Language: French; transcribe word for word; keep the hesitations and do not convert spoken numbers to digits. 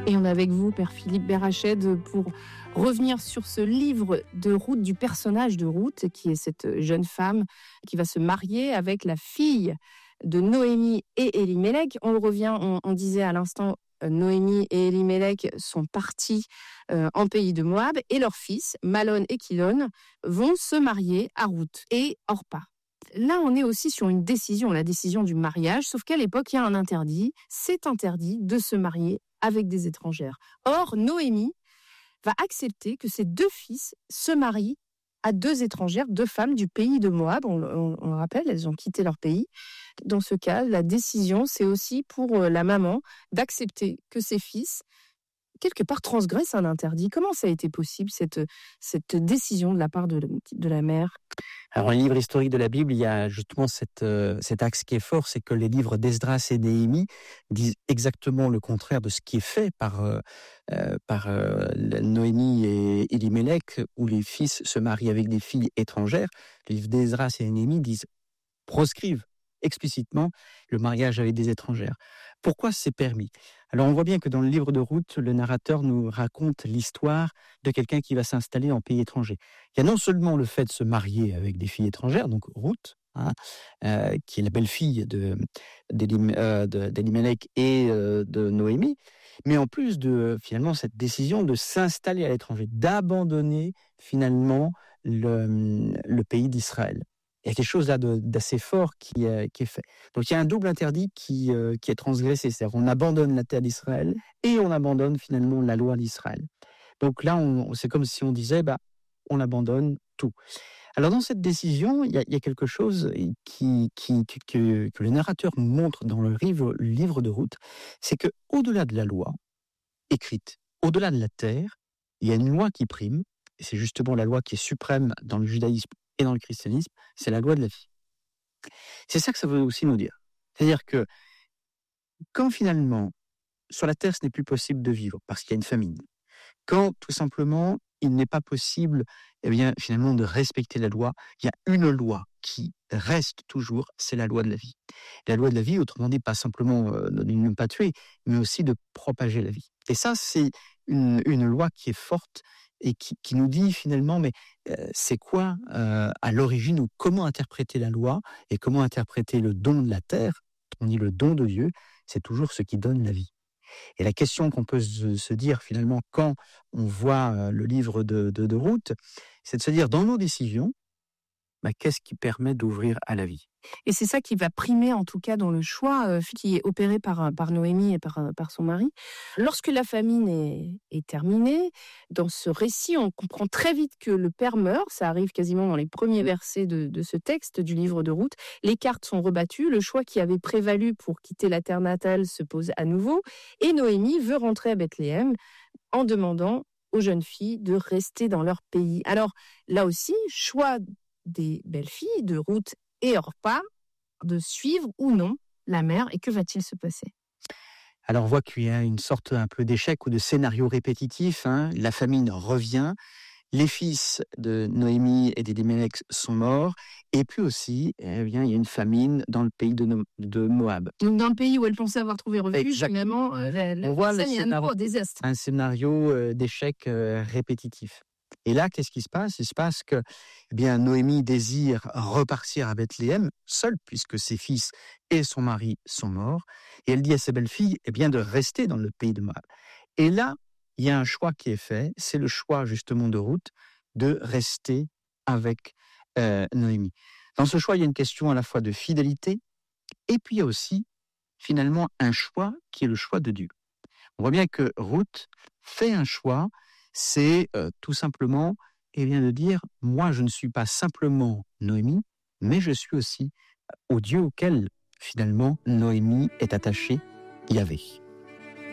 Et on est avec vous, Père Philippe Berached, pour revenir sur ce livre de Ruth, du personnage de Ruth, qui est cette jeune femme qui va se marier avec la fille de Noémie et Élimélec. On le revient, on, on disait à l'instant, Noémie et Élimélec sont partis euh, en pays de Moab et leurs fils, Malon et Kilon, vont se marier à Ruth et Orpa. Là, on est aussi sur une décision, la décision du mariage, sauf qu'à l'époque, il y a un interdit. C'est interdit de se marier avec des étrangères. Or, Noémie va accepter que ses deux fils se marient à deux étrangères, deux femmes du pays de Moab. On, on, on le rappelle, elles ont quitté leur pays. Dans ce cas, la décision, c'est aussi pour la maman d'accepter que ses fils, quelque part, transgressent un interdit. Comment ça a été possible, cette, cette décision de la part de, de la mère ? Alors, dans les livres historiques de la Bible, il y a justement cette, euh, cet axe qui est fort, c'est que les livres d'Esdras et Néhémie disent exactement le contraire de ce qui est fait par, euh, par euh, Noémie et Élimélec, où les fils se marient avec des filles étrangères. Les livres d'Esdras et Néhémie disent, proscrivent explicitement le mariage avec des étrangères. Pourquoi c'est permis ? Alors on voit bien que dans le livre de Ruth, le narrateur nous raconte l'histoire de quelqu'un qui va s'installer en pays étranger. Il y a non seulement le fait de se marier avec des filles étrangères, donc Ruth, hein, euh, qui est la belle-fille de, d'Élim, euh, de, d'Élimélec et euh, de Noémie, mais en plus de finalement cette décision de s'installer à l'étranger, d'abandonner finalement le, le pays d'Israël. Il y a quelque chose là de, d'assez fort qui, euh, qui est fait. Donc il y a un double interdit qui, euh, qui est transgressé, c'est-à-dire on abandonne la terre d'Israël et on abandonne finalement la loi d'Israël. Donc là, on, c'est comme si on disait, bah, on abandonne tout. Alors dans cette décision, il y a, il y a quelque chose qui, qui, qui, que, que le narrateur nous montre dans le livre, le livre de Ruth, c'est que au-delà de la loi écrite, au-delà de la terre, il y a une loi qui prime, et c'est justement la loi qui est suprême dans le judaïsme et dans le christianisme, c'est la loi de la vie. C'est ça que ça veut aussi nous dire. C'est-à-dire que quand finalement, sur la terre, ce n'est plus possible de vivre parce qu'il y a une famine, quand tout simplement, il n'est pas possible, eh bien, finalement, de respecter la loi, il y a une loi qui reste toujours, c'est la loi de la vie. La loi de la vie, autrement dit, pas simplement euh, de ne pas tuer, mais aussi de propager la vie. Et ça, c'est une, une loi qui est forte et qui, qui nous dit finalement, mais euh, c'est quoi euh, à l'origine ou comment interpréter la loi et comment interpréter le don de la terre. On dit le don de Dieu, c'est toujours ce qui donne la vie. Et la question qu'on peut se, se dire finalement quand on voit euh, le livre de, de, de Ruth, c'est de se dire dans nos décisions, bah, qu'est-ce qui permet d'ouvrir à la vie ? Et c'est ça qui va primer, en tout cas, dans le choix euh, qui est opéré par, par Noémie et par, par son mari. Lorsque la famine est, est terminée, dans ce récit, on comprend très vite que le père meurt. Ça arrive quasiment dans les premiers versets de, de ce texte du livre de Ruth. Les cartes sont rebattues. Le choix qui avait prévalu pour quitter la terre natale se pose à nouveau. Et Noémie veut rentrer à Bethléem en demandant aux jeunes filles de rester dans leur pays. Alors, là aussi, choix des belles filles de Ruth et Orpa de suivre ou non la mère. Et que va-t-il se passer ? Alors on voit qu'il y a une sorte un peu d'échec ou de scénario répétitif. Hein. La famine revient, les fils de Noémie et d'Élimélec sont morts, et puis aussi, eh bien, il y a une famine dans le pays de, no- de Moab. Donc dans le pays où elle pensait avoir trouvé refuge, Exact. finalement, euh, la, la On voit le scène est un scénario- nouveau désastre. Un scénario euh, d'échec euh, répétitif. Et là, qu'est-ce qui se passe ? Il se passe que eh bien, Noémie désire repartir à Bethléem, seule, puisque ses fils et son mari sont morts. Et elle dit à ses belles-filles eh bien, de rester dans le pays de Moab. Et là, il y a un choix qui est fait. C'est le choix, justement, de Ruth, de rester avec euh, Noémie. Dans ce choix, il y a une question à la fois de fidélité, et puis il y a aussi, finalement, un choix qui est le choix de Dieu. On voit bien que Ruth fait un choix, c'est euh, tout simplement eh bien, de dire, moi je ne suis pas simplement Noémie, mais je suis aussi au Dieu auquel finalement Noémie est attachée, Yahvé.